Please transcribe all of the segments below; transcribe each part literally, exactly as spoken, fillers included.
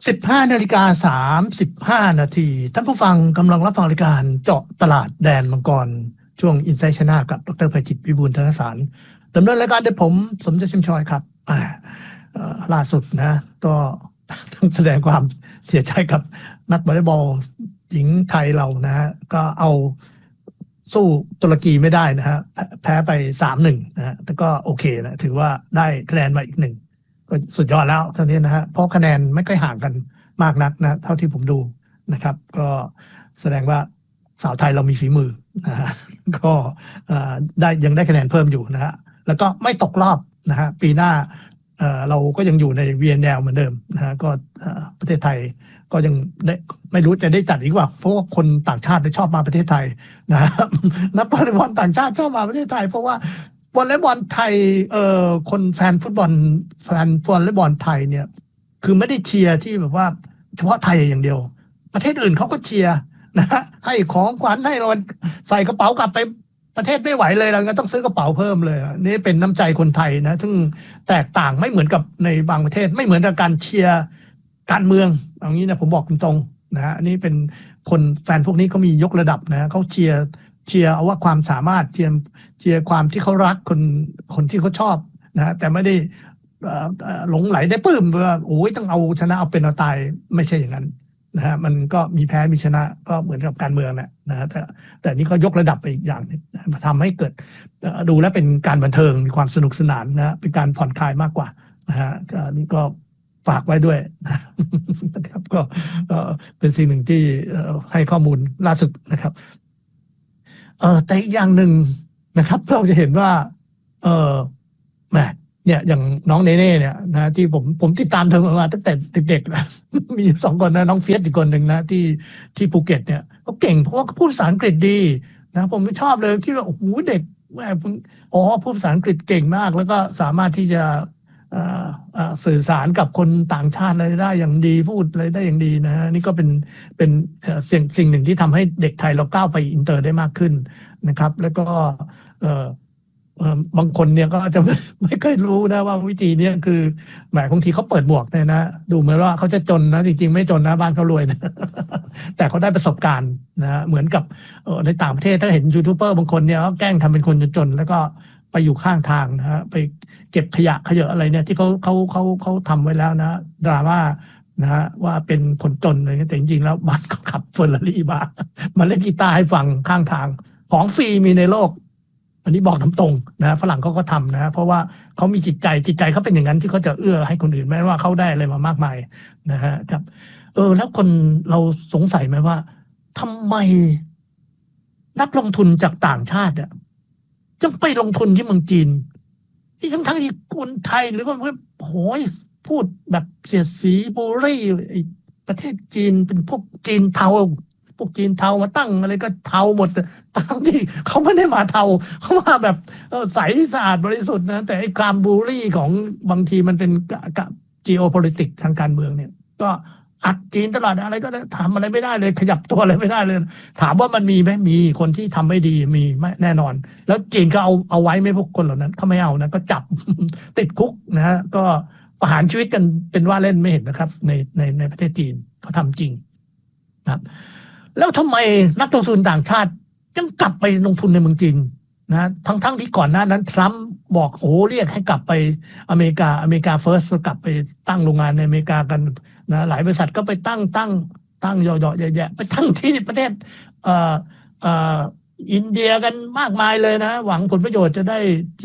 สิบห้านาฬิกาสามสิบห้านาทีท่านผู้ฟังกำลังรับฟังรายการเจาะตลาดแดนมังกรช่วง Insight China กับดร.ไพจิตรวิบูลย์ธนสารดำเนินรายการโดยผมสมเด็จชิมชอยครับอ่าล่าสุดนะก็ต้องแสดงความเสียใจกับนักวอลเลย์บอลหญิงไทยเรานะฮะก็เอาสู้ตุรกีไม่ได้นะฮะแพ้ไป สามหนึ่ง นะฮะแต่ก็โอเคนะถือว่าได้คะแนนมาอีกหนึ่งก็สุดยอดแล้วเท่านี้นะฮะเพราะคะแนนไม่ค่อยห่างกันมากนักนะเท่าที่ผมดูนะครับก็แสดงว่าสาวไทยเรามีฝีมือนะฮะก็ได้ยังได้คะแนนเพิ่มอยู่นะฮะแล้วก็ไม่ตกรอบนะฮะปีหน้าเราก็ยังอยู่ใน วี เอ็น แอล เหมือนเดิมนะฮะก็ประเทศไทยก็ยังได้ไม่รู้จะได้จัดอีกว่าเพราะว่าคนต่างชาติชอบมาประเทศไทยนะนักวอลเลย์บอลต่างชาติชอบมาประเทศไทยเพราะว่าวอลเลย์บอลไทยเอ่อคนแฟนฟุตบอลแฟนวอลเลย์บอลไทยเนี่ยคือไม่ได้เชียร์ที่แบบว่าเฉพาะไทยอย่างเดียวประเทศอื่นเขาก็เชียร์นะฮะให้ของขวัญให้รางวัลใส่กระเป๋ากลับไปประเทศไม่ไหวเลยเราก็ต้องซื้อกระเป๋าเพิ่มเลยนี่เป็นน้ำใจคนไทยนะซึ่งแตกต่างไม่เหมือนกับในบางประเทศไม่เหมือนกับการเชียร์การเมืองอย่างนี้นะผมบอกตรงๆนะฮะอันนี้เป็นคนแฟนพวกนี้เขามียกระดับนะเขาเชียร์เชียร์เอาว่าความสามารถเชียร์เชียร์ความที่เขารักคนคนที่เขาชอบนะแต่ไม่ได้หลงไหลได้ปลื้มว่าโอ้ยต้องเอาชนะเอาเป็นเอาตายไม่ใช่อย่างนั้นนะฮะมันก็มีแพ้มีชนะก็เหมือนกับการเมืองนะนะแต่แต่นี่ก็ยกระดับไปอีกอย่างนึงทำให้เกิดดูแล้วเป็นการบันเทิงมีความสนุกสนานนะเป็นการผ่อนคลายมากกว่านะฮะนี่ก็ฝากไว้ด้วยนะครับก็เป็นสิ่งหนึ่งที่ให้ข้อมูลล่าสุดนะครับเออแต่อีกอย่างหนึ่งนะครับเราจะเห็นว่าเออแหมเนี่ยอย่างน้องเนเน่เนี่ยนะที่ผมผมติดตามเธอมาตั้งแต่เด็กๆนะมีสองคนนะน้องเฟียสอีกคนหนึ่งนะที่ที่ภูเก็ตเนี่ยเขาเก่งเพราะว่าเขาพูดภาษาอังกฤษดีนะผมไม่ชอบเลยที่ว่าโอ้โหเด็กแหมอ๋อพูดภาษาอังกฤษเก่งมากแล้วก็สามารถที่จะสื่อสารกับคนต่างชาติอะไรได้อย่างดีพูดอะไรได้อย่างดีนะนี่ก็เป็นเป็นสิ่งสิ่งหนึ่งที่ทำให้เด็กไทยเราก้าวไปอินเตอร์ได้มากขึ้นนะครับแล้วก็บางคนเนี่ยก็จะไม่เคยรู้นะว่าวิธีนี้คือหมายบางทีเขาเปิดหมวกเนี่ยนะดูเหมือนว่าเขาจะจนนะจริงๆไม่จนนะบ้านเขารวยนะแต่เขาได้ประสบการณ์นะเหมือนกับในต่างประเทศถ้าเห็นยูทูบเบอร์บางคนเนี่ยเขาแกล้งทำเป็นคนจนๆแล้วก็ไปอยู่ข้างทางนะฮะไปเก็บขยะขยะอะไรเนี่ยที่เขาเขาเขาเขาทำไว้แล้วนะดราม่านะฮะว่าเป็นคนจนอะไรเงี้ยแต่จริงๆแล้วบ้านเขาขับเฟอร์รารี่มามาเล่นกีตาร์ให้ฟังข้างทางของฟรีมีในโลกอันนี้บอกตรงๆนะฝรั่งเขาก็ทำนะเพราะว่าเขามีจิตใจจิตใจเขาเป็นอย่างนั้นที่เขาจะเอื้อให้คนอื่นแม้ว่าเขาได้อะไรมามากมายนะฮะครับเออแล้วคนเราสงสัยไหมว่าทำไมนักลงทุนจากต่างชาติอ่ะจะไปลงทุนที่เมืองจีนที่ทั้งทั้งที่คนไทยหรือว่าโหยพูดแบบเสียดสีบูรี่ประเทศจีนเป็นพวกจีนเทาพวกจีนเทามาตั้งอะไรก็เทาหมดทั้งที่เขาไม่ได้มาเทาเขามาแบบใสสะอาดบริสุทธิ์นะแต่ไอ้การบูรี่ของบางทีมันเป็นกับ geopolitics ทางการเมืองเนี่ยก็อัดจีนตลอดอะไรก็ทำอะไรไม่ได้เลยขยับตัวอะไรไม่ได้เลยถามว่ามันมีไหมมีคนที่ทำไม่ดีมีไม่แน่นอนแล้วจีนก็เอาเอาไว้ไม่พวกคนเหล่านั้นเขาไม่เอานะก็จับ ติดคุกนะฮะก็ประหารชีวิตกันเป็นว่าเล่นไม่เห็นนะครับในในในประเทศจีนเขาทำจริงนะครับแล้วทำไมนักลงทุนต่างชาติยังกลับไปลงทุนในเมืองจีนนะทั้งทั้งที่ก่อนหน้านั้นทรัมป์บอกโอ้เรียกให้กลับไปอเมริกาอเมริกาเฟิร์สกลับไปตั้งโรงงานในอเมริกากันนะหลายบริษัทก็ไปตั้งตั้งตั้งย่อๆแยะๆไปตั้งที่ประเทศเอ่อเอ่ออินเดียกันมากมายเลยนะหวังผลประโยชน์จะได้ จี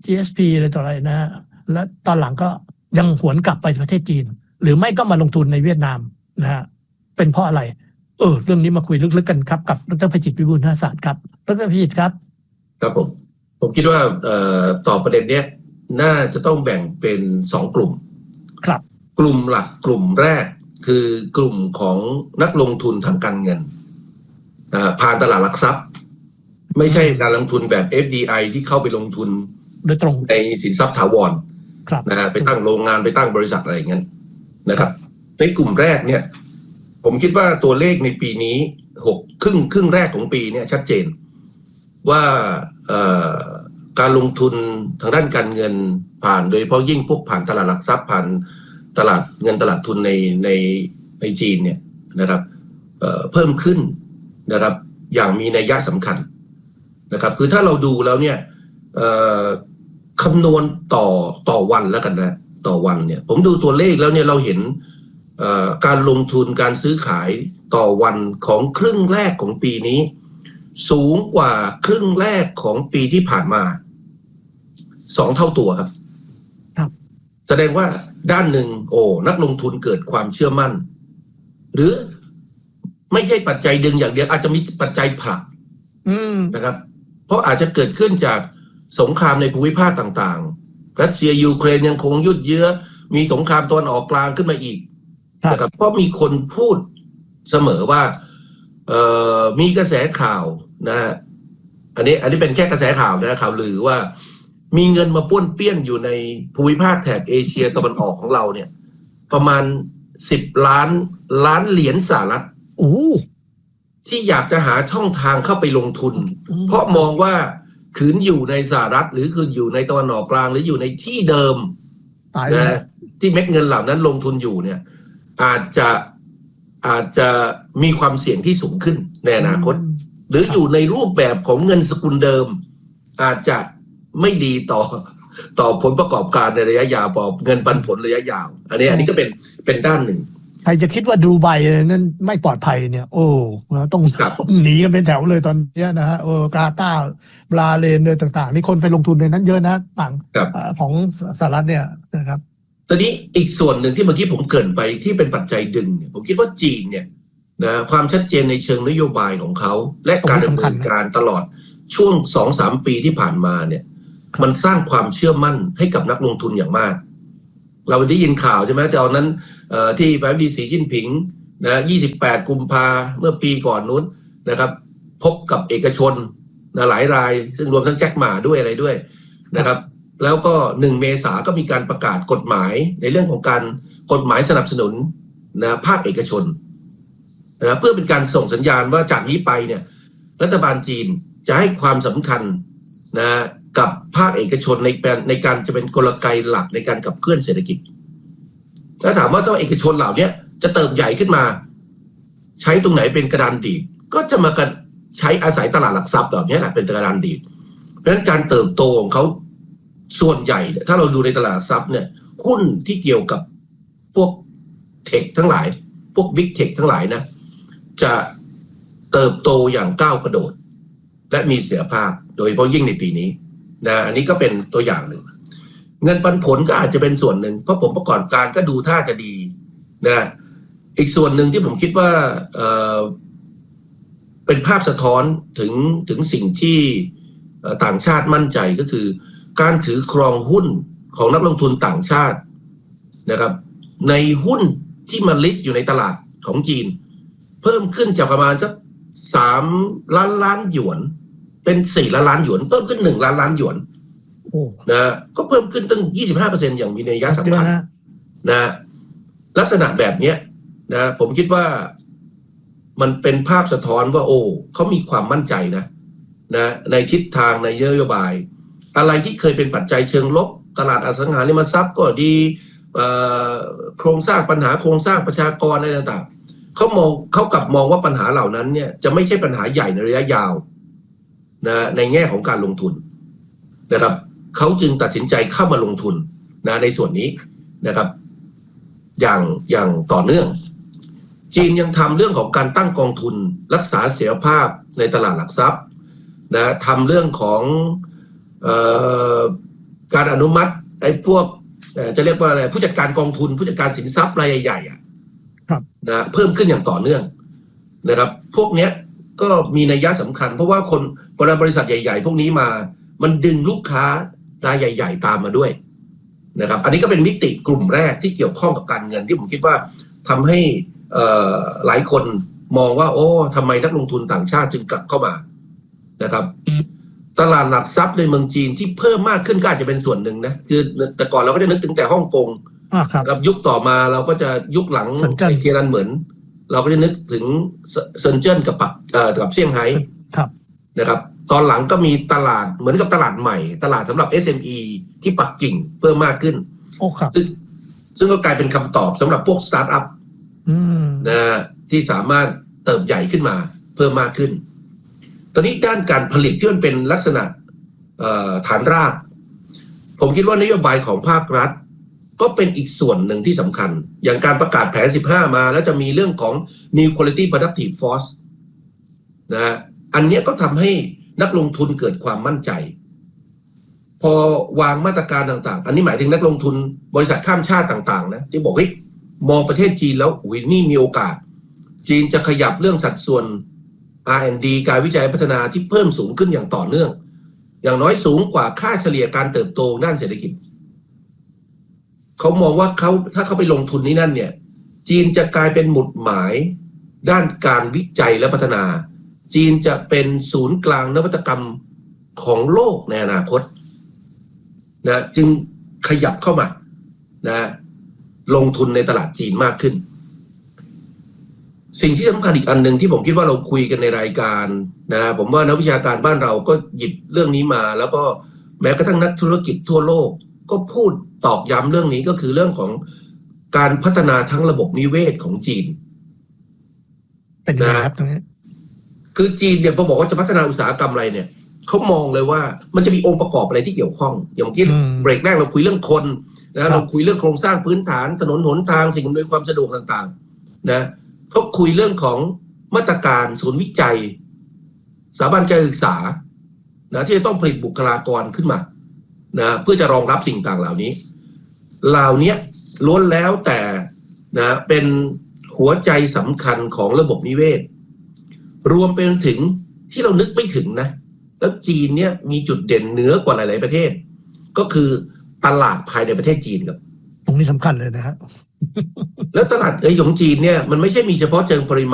เอส พี อะไรต่ออะไรนะและตอนหลังก็ยังหวนกลับไปประเทศจีนหรือไม่ก็มาลงทุนในเวียดนามนะฮะเป็นเพราะอะไรเออเรื่องนี้มาคุยลึกๆกันครับกับดร.ไพจิตรวิบูลย์ธนสารครับดร.ไพจิตรครับครับผมผมคิดว่าเอ่อต่อประเด็นเนี้ยน่าจะต้องแบ่งเป็นสองกลุ่มครับกลุ่มหลักกลุ่มแรกคือกลุ่มของนักลงทุนทางการเงินผ่านตลาดหลักทรัพย์ไม่ใช่การลงทุนแบบ เอฟ ดี ไอ ที่เข้าไปลงทุนโดยตรงในสินทรัพย์ถาวรนะฮะไปตั้งโรงงานไปตั้งบริษัทอะไรอย่างเงี้ยนะครับในกลุ่มแรกเนี่ยผมคิดว่าตัวเลขในปีนี้หกครึ่งครึ่งแรกของปีเนี่ยชัดเจนว่าการลงทุนทางด้านการเงินผ่านโดยเฉพาะยิ่งพวกผ่านตลาดหลักทรัพย์ผ่านตลาดเงินตลาดทุนในในในจีนเนี่ยนะครับเอ่อเพิ่มขึ้นนะครับอย่างมีนัยสำคัญนะครับคือถ้าเราดูแล้วเนี่ยเอ่อคำนวณต่อต่อวันแล้วกันนะต่อวันเนี่ยผมดูตัวเลขแล้วเนี่ยเราเห็นเอ่อการลงทุนการซื้อขายต่อวันของครึ่งแรกของปีนี้สูงกว่าครึ่งแรกของปีที่ผ่านมาสองเท่าตัวครับครับแสดงว่าด้านหนึ่งโอ้นักลงทุนเกิดความเชื่อมั่นหรือไม่ใช่ปัจจัยดึงอย่างเดียวอาจจะมีปัจจัยผลักนะครับเพราะอาจจะเกิดขึ้นจากสงครามในภูมิภาคต่างๆรัสเซียยูเครนยังคงยืดเยื้อมีสงครามตะวันออกกลางขึ้นมาอีกนะครับเพราะมีคนพูดเสมอว่าเอ่อมีกระแสข่าวนะอันนี้อันนี้เป็นแค่กระแสข่าวนะข่าวลือว่ามีเงินมาป้วนเปี้ยนอยู่ในภูมิภาคแถบเอเชียตะวันออกของเราเนี่ยประมาณสิบล้านล้านเหรียญสหรัฐโอ้ที่อยากจะหาช่องทางเข้าไปลงทุนเพราะมองว่าขืนอยู่ในสหรัฐหรือคืนอยู่ในตะวันออกกลางหรืออยู่ในที่เดิมนะที่เม็ดเงินเหล่านั้นลงทุนอยู่เนี่ยอาจจะอาจจะมีความเสี่ยงที่สูงขึ้นในอนาคตหรืออยู่ในรูปแบบของเงินสกุลเดิมอาจจะไม่ดีต่อต่อผลประกอบการในระยะยาวต่อเงินปันผลระยะยาวอันนี้อันนี้ก็เป็นเป็นด้านหนึ่งใครจะคิดว่าดูไบนั้นไม่ปลอดภัยเนี่ยโอ้ต้องหนีกันเป็นแถวเลยตอนนี้นะฮะเออกาตาร์บราเลนเลยต่างๆนี่คนไปลงทุนในนั้นเยอะนะต่างของสหรัฐเนี่ยนะครับตอนนี้อีกส่วนหนึ่งที่เมื่อกี้ผมเกริ่นไปที่เป็นปัจจัยดึงเนี่ยผมคิดว่าจีนเนี่ยนะความชัดเจนในเชิงนโยบายของเขาและการดำเนินการตลอดช่วง สองถึงสาม ปีที่ผ่านมาเนี่ยมันสร้างความเชื่อมั่นให้กับนักลงทุนอย่างมากเราได้ยินข่าวใช่ไหมตอนนั้นที่ประธานาธิบดีสีจิ้นผิงนะยี่สิบแปดกุมภาเมื่อปีก่อนนู้นนะครับพบกับเอกชนนะหลายรายซึ่งรวมทั้งแจ็คหม่าด้วยอะไรด้วยนะครับแล้วก็หนึ่งเมษาก็มีการประกาศกฎหมายในเรื่องของการกฎหมายสนับสนุนนะภาคเอกชนนะเพื่อเป็นการส่งสัญญาณว่าจากนี้ไปเนี่ยรัฐบาลจีนจะให้ความสำคัญนะกับภาคเอกชนในการในการจะเป็นกลไกหลักในการขับเคลื่อนเศรษฐกิจถ้าถามว่าถ้าเอกชนเหล่านี้จะเติบใหญ่ขึ้นมาใช้ตรงไหนเป็นกระดานดีดก็จะมากันใช้อาศัยตลาดหลักทรัพย์แบบนี้แหละเป็นกระดานดีดเพราะฉะนั้นการเติบโตของเขาส่วนใหญ่ถ้าเราดูในตลาดหลักทรัพย์เนี่ยหุ้นที่เกี่ยวกับพวกเทคทั้งหลายพวกบิ๊กเทคทั้งหลายนะจะเติบโตอย่างก้าวกระโดดและมีเสถียรภาพโดยเฉพาะยิ่งในปีนี้นะอันนี้ก็เป็นตัวอย่างหนึ่งเงินปันผลก็อาจจะเป็นส่วนหนึ่งเพราะผมประกอบการก็ดูท่าจะดีนะอีกส่วนหนึ่งที่ผมคิดว่าเอ่อเป็นภาพสะท้อนถึงถึงสิ่งที่ต่างชาติมั่นใจก็คือการถือครองหุ้นของนักลงทุนต่างชาตินะครับในหุ้นที่มันลิสต์อยู่ในตลาดของจีนเพิ่มขึ้นจากประมาณสักสามล้านล้านหยวนเป็นสี่ล้านล้านหยวนเพิ่มขึ้นหนึ่งล้านล้านหยวนนะก็เพิ่มขึ้นตั้ง ยี่สิบห้าเปอร์เซ็นต์ อย่างมีนัยสำคัญนะลักษณะแบบนี้นะผมคิดว่ามันเป็นภาพสะท้อนว่าโอ้เขามีความมั่นใจนะนะในทิศทางในนโยบายอะไรที่เคยเป็นปัจจัยเชิงลบตลาดอสังหาริมทรัพย์ก็ดีโครงสร้างปัญหาโครงสร้างประชากรอะไรต่างๆเขามองเขากลับมองว่าปัญหาเหล่านั้นเนี่ยจะไม่ใช่ปัญหาใหญ่ในระยะยาวนะในแง่ของการลงทุนนะครับเขาจึงตัดสินใจเข้ามาลงทุนนะในส่วนนี้นะครับอย่างอย่างต่อเนื่องจีนยังทำเรื่องของการตั้งกองทุนรักษาเสถียรภาพในตลาดหลักทรัพย์นะทำเรื่องของเอ่อการอนุมัติไอ้พวกจะเรียกว่าอะไรผู้จัดการกองทุนผู้จัดการสินทรัพย์รายใหญ่ๆอ่ะนะเพิ่มขึ้นอย่างต่อเนื่องนะครับพวกเนี้ยก็มีนัยสำคัญเพราะว่าคนบริษัทใหญ่ๆพวกนี้มามันดึงลูกค้ารายใหญ่ๆตามมาด้วยนะครับอันนี้ก็เป็นมิติกลุ่มแรกที่เกี่ยวข้องกับการเงินที่ผมคิดว่าทำให้หลายคนมองว่าโอ้ทำไมนักลงทุนต่างชาติจึงกลับเข้ามานะครับตลาดหลักทรัพย์ในเมืองจีนที่เพิ่มมากขึ้นก็อาจจะเป็นส่วนหนึ่งนะคือแต่ก่อนเราก็จะนึกถึงแต่ฮ่องกงกับยุคต่อมาเราก็จะยุคหลังเทียรันเหมือนเราก็จะนึกถึงเซินเจิ้นกับปักเอ่อกับเซี่ยงไฮ้นะครับตอนหลังก็มีตลาดเหมือนกับตลาดใหม่ตลาดสำหรับ เอส เอ็ม อี ที่ปักกิ่งเพิ่มมากขึ้นโอ้ครับซึ่งซึ่งก็กลายเป็นคำตอบสำหรับพวกสตาร์ทอัพนะที่สามารถเติบใหญ่ขึ้นมาเพิ่มมากขึ้นตอนนี้ด้านการผลิตที่มันเป็นลักษณะฐานรากผมคิดว่านโยบายของภาครัฐก็เป็นอีกส่วนหนึ่งที่สำคัญอย่างการประกาศแผนสิบห้ามาแล้วจะมีเรื่องของ New Quality Productive Force นะอันนี้ก็ทำให้นักลงทุนเกิดความมั่นใจพอวางมาตรการต่างๆอันนี้หมายถึงนักลงทุนบริษัทข้ามชาติต่างๆนะที่บอกเฮ้ยมองประเทศจีนแล้วอุ้ยนี่มีโอกาสจีนจะขยับเรื่องสัดส่วน อาร์ แอนด์ ดี การวิจัยพัฒนาที่เพิ่มสูงขึ้นอย่างต่อเนื่องอย่างน้อยสูงกว่าค่าเฉลี่ยการเติบโตด้านเศรษฐกิจเขามองว่าเขาถ้าเขาไปลงทุนนี่นั่นเนี่ยจีนจะกลายเป็นหมุดหมายด้านการวิจัยและพัฒนาจีนจะเป็นศูนย์กลางนวัตกรรมของโลกในอนาคตนะจึงขยับเข้ามานะลงทุนในตลาดจีนมากขึ้นสิ่งที่สำคัญอีกอันหนึ่งที่ผมคิดว่าเราคุยกันในรายการนะผมว่านักวิชาการบ้านเราก็หยิบเรื่องนี้มาแล้วก็แม้กระทั่งนักธุรกิจทั่วโลกก็พูดตอกย้ำเรื่องนี้ก็คือเรื่องของการพัฒนาทั้งระบบนิเวศของจีนเป็นยังไงครับตรงนี้คือจีนเนี่ยพอบอกว่าจะพัฒนาอุตสาหกรรมอะไรเนี่ยเขามองเลยว่ามันจะมีองค์ประกอบอะไรที่เกี่ยวข้องอย่างที่เบรกแรกเราคุยเรื่องคนนะเราคุยเรื่องโครงสร้างพื้นฐานถนนหนทางสิ่งอำนวยความสะดวกต่างๆนะเขาคุยเรื่องของมาตรการศูนย์วิจัยสถาบันการศึกษานะที่จะต้องผลิตบุคลากรขึ้นมานะเพื่อจะรองรับสิ่งต่างเหล่านี้เหล่านี้ล้วนแล้วแต่นะเป็นหัวใจสำคัญของระบบนิเวศรวมเป็นถึงที่เรานึกไม่ถึงนะแล้วจีนเนี่ยมีจุดเด่นเหนือกว่าหลายๆประเทศก็คือตลาดภายในประเทศจีนครับตรงนี้สำคัญเลยนะฮะแล้วตลาดไอ้ของจีนเนี่ยมันไม่ใช่มีเฉพาะเชิงปริมาณ